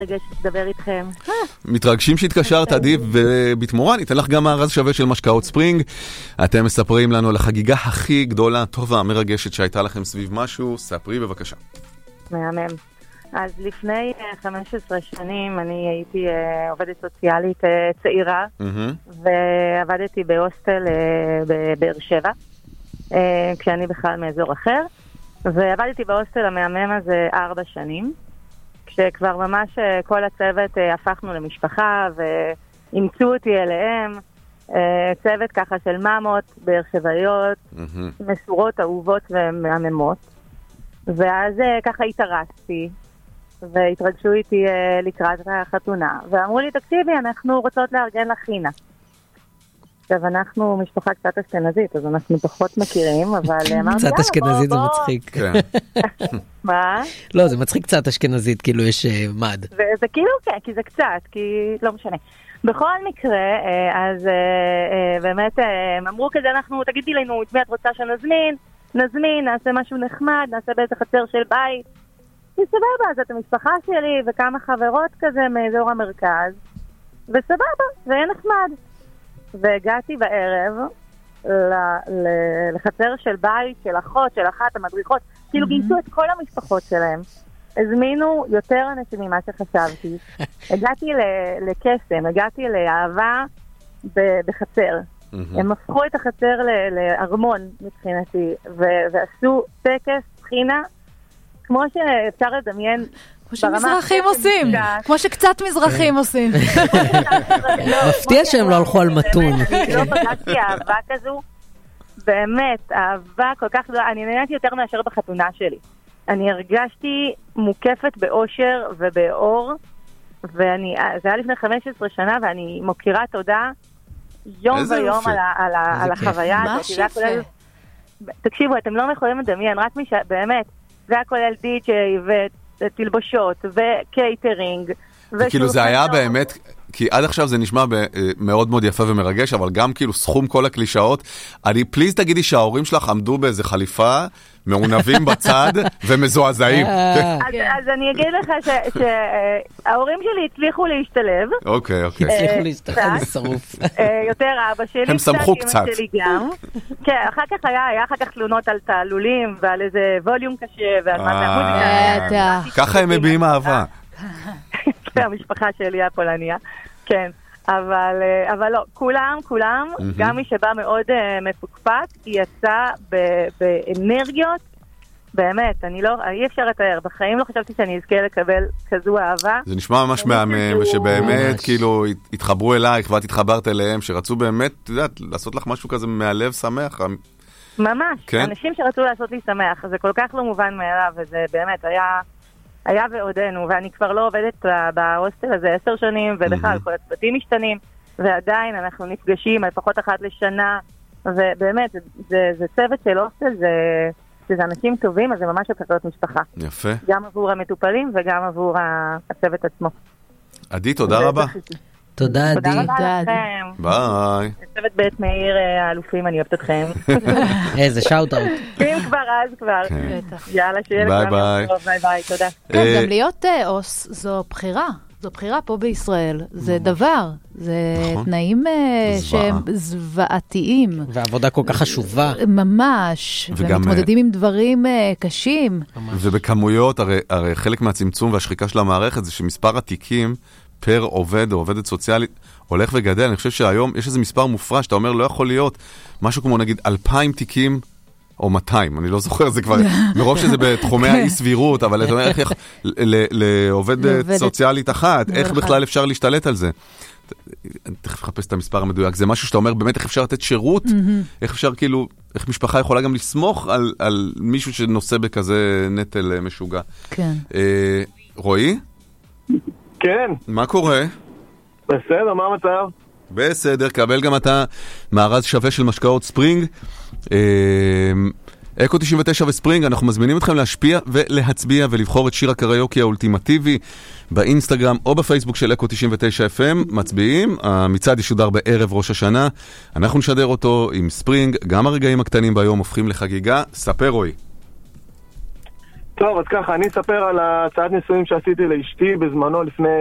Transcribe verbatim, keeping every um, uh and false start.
רגש לדבר איתכם. מתרגשים שהתקשרת, עדי, ובתמורה ניתן לך גם מארז שווה של משקאות ספרינג. אתם מספרים לנו על החגיגה הכי גדולה, טובה, מרגשת שהייתה לכם סביב משהו. ספרי בבקשה. מהמם. אז לפני חמש עשרה שנים אני הייתי עובדת סוציאלית צעירה, ועבדתי בהוסטל בבאר שבע, כשאני בכלל מאזור אחר, ועבדתי בהוסטל המהמם הזה ארבע שנים, כשכבר ממש כל הצוות הפכנו למשפחה ואימצו אותי אליהם, צוות ככה של מאמות באר שבעיות, מסורות, אהובות ומהממות. ואז ככה התארסתי, והתרגשו איתי לקראת החתונה, ואמרו לי, תקשיבי, אנחנו רוצות לארגן לך חינה. עכשיו, אנחנו משפחה קצת אשכנזית, אז אנחנו פחות מכירים, אבל אמרתי, קצת אשכנזית זה מצחיק. מה? לא, זה מצחיק קצת אשכנזית, כאילו יש מד. זה כאילו, כן, כי זה קצת, כי לא משנה. בכל מקרה, אז באמת, אמרו כזה, אנחנו, תגידי לנו, את מי את רוצה שנזמין? נזמין, נעשה משהו נחמד, נעשה באיזה חצר של בית. וסבבה, אז את המשפחה שלי וכמה חברות כזה מאזור המרכז. וסבבה, זה היה נחמד. והגעתי בערב לחצר של בית, של אחות, של אחת, המדריכות. כאילו גייסו את כל המשפחות שלהם. הזמינו יותר אנשים ממה שחשבתי. הגעתי לקסם, הגעתי לאהבה בחצר. הם הפכו את החצר לארמון מבחינתי, ועשו טקס בחינה, כמו שאפשר לדמיין, כמו שמזרחים עושים, כמו שקצת מזרחים עושים. מפתיע שהם לא הלכו על מתון. לא פגשתי אהבה כזו, באמת, אהבה כל כך גדולה, אני נהניתי יותר מאשר בחתונה שלי. אני הרגשתי מוקפת באושר ובאור, וזה היה לפני חמש עשרה שנה, ואני מוקירה תודה, יום ויום על, על, על החוויה. מה שפה? תקשיבו, אתם לא יכולים לדמיין, רק מי שבאמת, זה היה כולל די-ג'יי ותלבושות וקייטרינג. כאילו זה היה באמת, כי עד עכשיו זה נשמע מאוד מאוד יפה ומרגש, אבל גם כאילו סכום כל הקלישאות. אני פליז תגידי שההורים שלך עמדו באיזה חליפה, מעונבים בצד ומזועזעים. אז אני אגיד לך שההורים שלי הצליחו להשתלב. אוקיי, אוקיי. הצליחו להשתלב, שרוף. יותר אבא שלי. הם שמחו קצת. כן, אחר כך היה, היה אחר כך תלונות על תעלולים ועל איזה ווליום קשה ועל מה זה המוזיקה. ככה הם מביעים אהבה. המשפחה שלי הפולניה, כן. אבל, אבל לא, כולם, כולם, mm-hmm. גם מי שבא מאוד uh, מפוקפק, יצא ב- באנרגיות, באמת, אני לא, אי אפשר לתאר, בחיים לא חשבתי שאני אזכה לקבל כזו אהבה. זה נשמע ממש מהמם, ושבאמת, כאילו, התחברו אלייך, ואת התחברת אליהם, שרצו באמת, אתה יודעת, לעשות לך משהו כזה מהלב שמח. ממש, כן? אנשים שרצו לעשות לי שמח, זה כל כך לא מובן מאליו, וזה באמת היה... היה ועודנו, ואני כבר לא עובדת בהוסטל הזה עשר שנים, ובכלל כל הצוותים משתנים, ועדיין אנחנו נפגשים לפחות אחת לשנה, ובאמת, זה, זה צוות של הוסטל, זה, זה אנשים טובים, אז זה ממש הופך להיות משפחה. יפה. גם עבור המטופלים וגם עבור הצוות עצמו. עדי, תודה רבה. תודה, עדי. תודה רבה לכם. ביי. צוות בית מאיר האלופים, אני אוהבת אתכם. איזה שאוט-אאוט. אם כבר, אז כבר. יאללה, שיהיה לכם. ביי ביי. ביי ביי, תודה. גם להיות אוס זו בחירה. זו בחירה פה בישראל. זה דבר. זה תנאים שהם זוועתיים. ועבודה כל כך חשובה. ממש. ומתמודדים עם דברים קשים. ובכמויות, הרי חלק מהצמצום והשחיקה של המערכת זה שמספר התיקים פר עובד או עובדת סוציאלית הולך וגדל. אני חושב שהיום יש איזה מספר מופרש, אתה אומר לא יכול להיות משהו כמו נגיד אלפיים תיקים או מאתיים, אני לא זוכר, זה כבר מרוב שזה בתחומי האי סבירות, אבל אתה אומר איך לעובדת סוציאלית אחת, איך בכלל אפשר להשתלט על זה? אני תכף מחפש את המספר המדויק, זה משהו שאתה אומר באמת איך אפשר לתת שירות, איך אפשר כאילו, איך משפחה יכולה גם לסמוך על מישהו שנושא בכזה נטל משוגע. כן. רועי? כן. מה קורה? בסדר, מה המצב? בסדר, קבל גם אתה מארז שווה של משקאות ספרינג. אקו תשעים ותשע וספרינג, אנחנו מזמינים אתכם להשפיע ולהצביע ולבחור את שיר הקריוקי האולטימטיבי באינסטגרם או בפייסבוק של אקו תשעים ותשע אף אם. מצביעים, המצעד ישודר בערב ראש השנה, אנחנו נשדר אותו עם ספרינג, גם הרגעים הקטנים ביום הופכים לחגיגה. ספר רועי. טוב, אז ככה, אני אספר על הצעת נישואים שעשיתי לאשתי בזמנו לפני